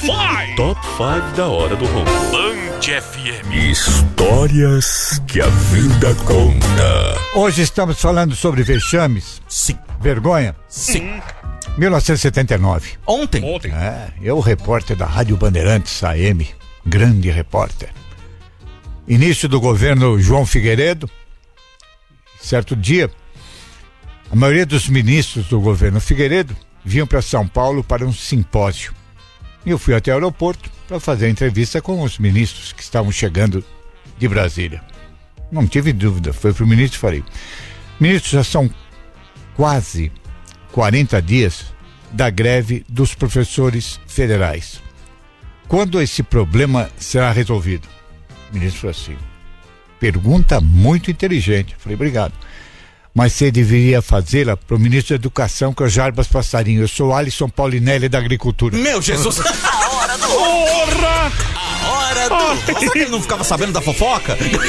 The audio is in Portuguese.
Top 5 da hora do Ronco. Band FM. Histórias que a vida conta. Hoje estamos falando sobre vexames. Sim. Vergonha. Sim. 1979. Ontem. Eu, repórter da Rádio Bandeirantes AM, grande repórter. Início do governo João Figueiredo. Certo dia, a maioria dos ministros do governo Figueiredo vinham para São Paulo para um simpósio. E eu fui até o aeroporto para fazer a entrevista com os ministros que estavam chegando de Brasília. Não tive dúvida, foi para o ministro e falei: ministro, já são quase 40 dias da greve dos professores federais. Quando esse problema será resolvido? O ministro falou assim: pergunta muito inteligente. Eu falei: obrigado. Mas você deveria fazê-la para o ministro da Educação, que é o Jarbas Passarinho. Eu sou Alisson Paulinelli da Agricultura. Meu Jesus! A hora do... Porra! A hora do... Será que ele não ficava sabendo da fofoca?